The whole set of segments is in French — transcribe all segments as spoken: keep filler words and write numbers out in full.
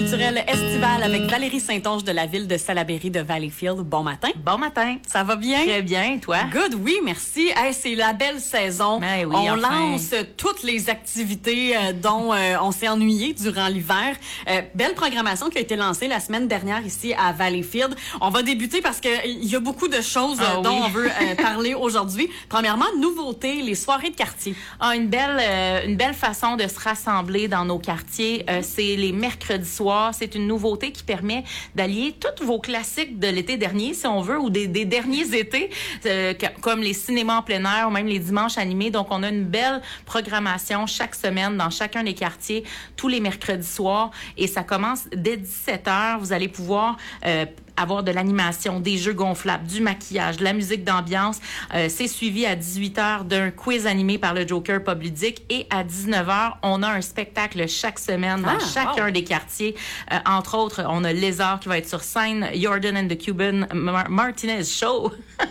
culturel estival avec Valérie Saint-Onge de la ville de Salaberry de Valleyfield. Bon matin. Bon matin. Ça va bien? Très bien, toi? Good, oui, merci. Hey, c'est la belle saison. Ben oui, on enfin. lance toutes les activités euh, dont euh, on s'est ennuyé durant l'hiver. Euh, belle programmation qui a été lancée la semaine dernière ici à Valleyfield. On va débuter parce que il y a beaucoup de choses Ah, euh, dont oui. on veut euh, parler aujourd'hui. Premièrement, nouveauté, les soirées de quartier. Ah, une belle, euh, une belle façon de se rassembler dans nos quartiers. Euh, c'est les mercredis soirs. C'est une nouveauté qui permet d'allier tous vos classiques de l'été dernier, si on veut, ou des, des derniers étés, euh, que- comme les cinémas en plein air ou même les dimanches animés. Donc, on a une belle programmation chaque semaine dans chacun des quartiers, tous les mercredis soirs. Et ça commence dès dix-sept heures. Vous allez pouvoir euh, avoir de l'animation, des jeux gonflables, du maquillage, de la musique d'ambiance. Euh, c'est suivi à dix-huit heures d'un quiz animé par le Joker Pub Ludique. Et à dix-neuf heures, on a un spectacle chaque semaine dans Ah, chacun wow. des quartiers. Euh, entre autres, on a Lézard qui va être sur scène, Jordan and the Cuban Mar- Martinez Show.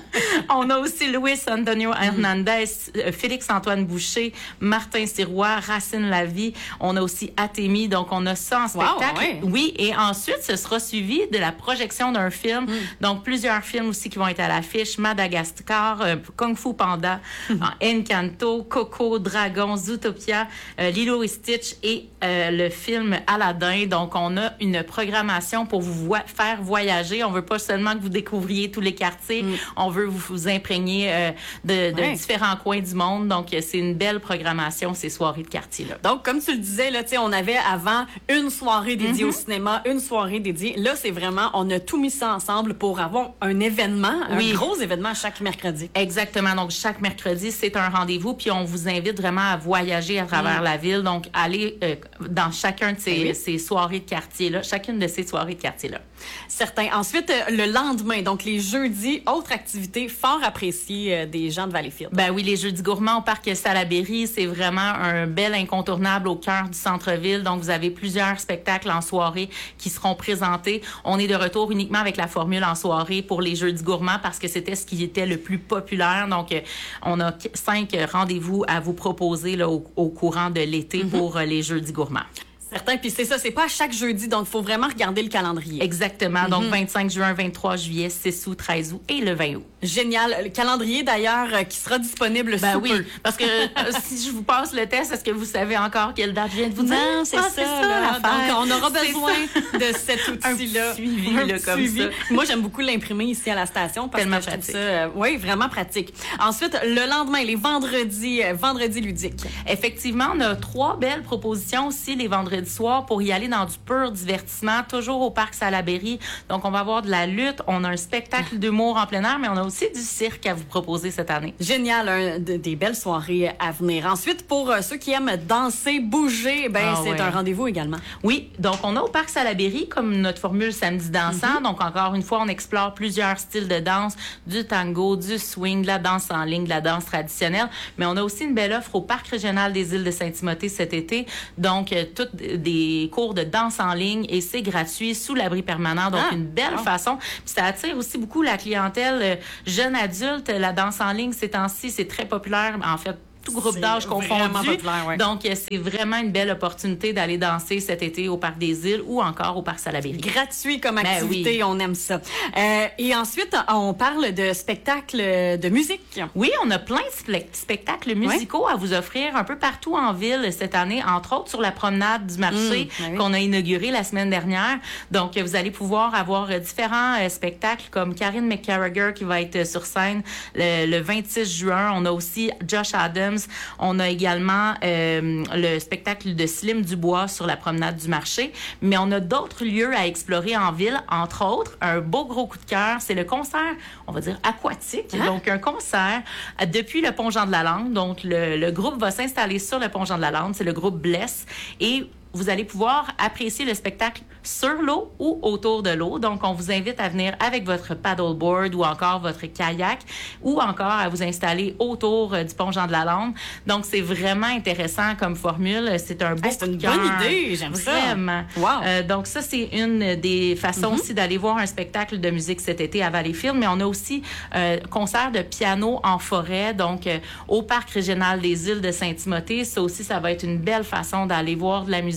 On a aussi Luis Antonio Hernandez, euh, Félix-Antoine Boucher, Martin Sirois, Racine Lavie. On a aussi Athémie. Donc, on a ça en spectacle. ouais. Oui, et ensuite, ce sera suivi de la projection d'un film. Donc, plusieurs films aussi qui vont être à l'affiche. Madagascar, euh, Kung Fu Panda, Encanto, Coco, Dragon, Zootopia, euh, Lilo et Stitch et euh, le film Aladdin. Donc, on a une programmation pour vous voi- faire voyager. On veut pas seulement que vous découvriez tous les quartiers. On veut vous, vous imprégner euh, de, de Ouais. différents coins du monde. Donc, euh, c'est une belle programmation, ces soirées de quartier-là. Donc, comme tu le disais, là, tu sais, on avait avant une soirée dédiée au cinéma, une soirée dédiée. Là, c'est vraiment, on a tout mis ça ensemble pour avoir un événement, Oui. un gros événement chaque mercredi. Exactement. Donc, chaque mercredi, c'est un rendez-vous. Puis, on vous invite vraiment à voyager à travers la ville. Donc, allez euh, dans chacun de ces, Oui. ces soirées de quartier-là, chacune de ces soirées de quartier-là. Certains. Ensuite, euh, le lendemain, donc les jeudis, autre activité fort appréciée euh, des gens de Valleyfield. Ben oui, les Jeudis gourmands au parc Salaberry, c'est vraiment un bel incontournable au cœur du centre-ville. Donc, vous avez plusieurs spectacles en soirée qui seront présentés. On est de retour uniquement avec la formule en soirée pour les Jeudis gourmands parce que c'était ce qui était le plus populaire. Donc, euh, on a qu- cinq rendez-vous à vous proposer là, au, au courant de l'été pour euh, les Jeudis gourmands. Certains, puis c'est ça, c'est pas à chaque jeudi, donc il faut vraiment regarder le calendrier. Exactement. Donc, vingt-cinq juin, vingt-trois juillet, six août, treize août et le vingt août. Génial. Le calendrier, d'ailleurs, euh, qui sera disponible Ben sous oui, peu. parce que euh, si je vous passe le test, est-ce que vous savez encore quelle date je viens de vous dire? Non, c'est Ah, ça. là. l'affaire. Donc, on aura C'est besoin ça. de cet outil-là. Un petit suivi, Un là, petit comme suivi. ça. Moi, j'aime beaucoup l'imprimer ici à la station parce Tellement que je trouve pratique. ça, euh, oui, vraiment pratique. Ensuite, le lendemain, les vendredis, euh, vendredis ludiques. Effectivement, on a trois belles propositions aussi les vendredis soirs pour y aller dans du pur divertissement, toujours au parc Salaberry. Donc, on va avoir de la lutte, on a un spectacle d'humour en plein air, mais on a aussi du cirque à vous proposer cette année. Génial, un- de- des belles soirées à venir. Ensuite, pour euh, ceux qui aiment danser, bouger, ben Ah c'est ouais. un rendez-vous également. Oui, donc on a au parc Salaberry comme notre formule samedi dansant. Donc encore une fois, on explore plusieurs styles de danse, du tango, du swing, de la danse en ligne, de la danse traditionnelle. Mais on a aussi une belle offre au parc régional des îles de Saint-Timothée cet été. Donc euh, toutes des cours de danse en ligne et c'est gratuit sous l'abri permanent. Donc Ah, une belle wow. façon. Puis ça attire aussi beaucoup la clientèle euh, jeune adulte. La danse en ligne ces temps-ci, c'est très populaire. En fait, tout groupe C'est d'âge vraiment confondu. populaire, ouais. Donc, euh, c'est vraiment une belle opportunité d'aller danser cet été au Parc des Îles ou encore au Parc Salaberry. Gratuit comme Ben activité, oui. on aime ça. Euh, et ensuite, on parle de spectacles de musique. Oui, on a plein de spe- spectacles musicaux à vous offrir un peu partout en ville cette année, entre autres sur la promenade du marché Mmh, ben oui. qu'on a inauguré la semaine dernière. Donc, euh, vous allez pouvoir avoir euh, différents euh, spectacles comme Karine McCarragher qui va être euh, sur scène le, le vingt-six juin. On a aussi Josh Adams. On a également euh, le spectacle de Slim Dubois sur la promenade du marché. Mais on a d'autres lieux à explorer en ville, entre autres, un beau gros coup de cœur, c'est le concert, on va dire, aquatique. Hein? Donc, un concert euh, depuis le pont Jean de la Lande. Donc, le, le groupe va s'installer sur le pont Jean de la Lande. C'est le groupe Bless. Et vous allez pouvoir apprécier le spectacle sur l'eau ou autour de l'eau. Donc, on vous invite à venir avec votre paddleboard ou encore votre kayak ou encore à vous installer autour euh, du pont Jean de la Lande. Donc, c'est vraiment intéressant comme formule. C'est un beau Hey, c'est coup une de cœur. bonne idée, j'aime ça. Vraiment. Wow. Euh, donc, ça, c'est une des façons aussi d'aller voir un spectacle de musique cet été à Valleyfield. Mais on a aussi euh, concert de piano en forêt, donc euh, au Parc régional des îles de Saint-Timothée. Ça aussi, ça va être une belle façon d'aller voir de la musique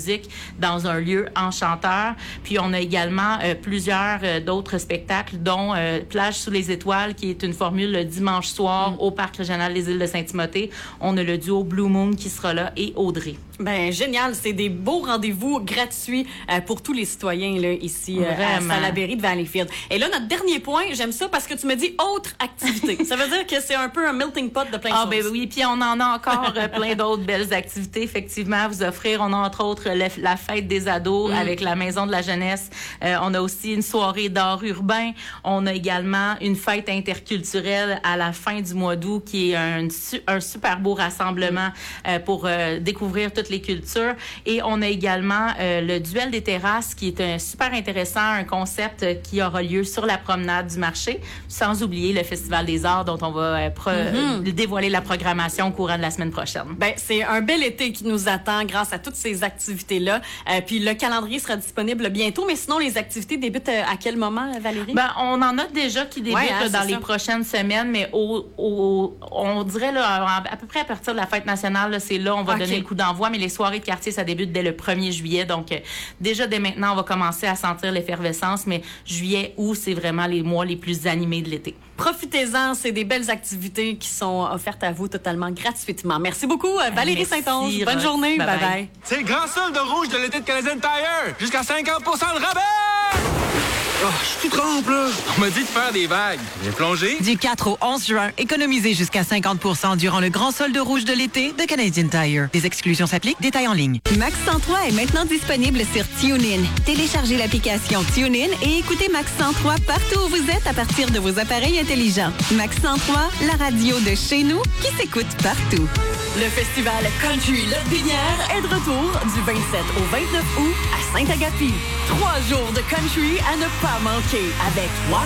musique dans un lieu enchanteur. Puis on a également euh, plusieurs euh, d'autres spectacles, dont euh, Plage sous les étoiles, qui est une formule le dimanche soir mm. au Parc régional des îles de Saint-Timothée. On a le duo Blue Moon qui sera là et Audrey. Ben génial, c'est des beaux rendez-vous gratuits euh, pour tous les citoyens là ici euh, à Salaberry de Valleyfield. Et là notre dernier point, j'aime ça parce que tu me dis autre activité. Ça veut dire que c'est un peu un melting pot de plein de ah, choses. Ah ben oui, puis on en a encore euh, plein d'autres belles activités effectivement à vous offrir. On a entre autres le, la fête des ados mm. avec la Maison de la jeunesse. Euh, on a aussi une soirée d'art urbain. On a également une fête interculturelle à la fin du mois d'août qui est un, un super beau rassemblement euh, pour euh, découvrir toutes les cultures. Et on a également euh, le duel des terrasses qui est un super intéressant, un concept euh, qui aura lieu sur la promenade du marché, sans oublier le Festival des arts dont on va euh, pro- mm-hmm. euh, dévoiler la programmation au courant de la semaine prochaine. Ben c'est un bel été qui nous attend grâce à toutes ces activités-là. Euh, puis le calendrier sera disponible bientôt, mais sinon les activités débutent euh, à quel moment, Valérie? Ben on en a déjà qui débutent ouais, hein, dans les ça. prochaines semaines, mais au, au, on dirait là, à peu près à partir de la fête nationale, là, c'est là on va okay. donner le coup d'envoi, mais les soirées de quartier, ça débute dès le premier juillet. Donc, euh, déjà, dès maintenant, on va commencer à sentir l'effervescence, mais juillet, août, c'est vraiment les mois les plus animés de l'été. Profitez-en, c'est des belles activités qui sont offertes à vous totalement gratuitement. Merci beaucoup, Valérie Saint-Onge. Bonne journée. Bye-bye. Bye-bye. C'est le grand solde rouge de l'été de Canadian Tire. Jusqu'à cinquante pour cent de rabais! Oh, je te trompe, là. On m'a dit de faire des vagues. J'ai plongé. Du quatre au onze juin, économisez jusqu'à cinquante pour cent durant le grand solde rouge de l'été de Canadian Tire. Des exclusions s'appliquent, détails en ligne. Max cent trois est maintenant disponible sur TuneIn. Téléchargez l'application TuneIn et écoutez Max cent trois partout où vous êtes à partir de vos appareils intelligents. Max cent trois, la radio de chez nous qui s'écoute partout. Le festival Country Lotbinière est de retour du vingt-sept au vingt-neuf août à Saint-Agapi. Trois jours de country à ne pas manquer avec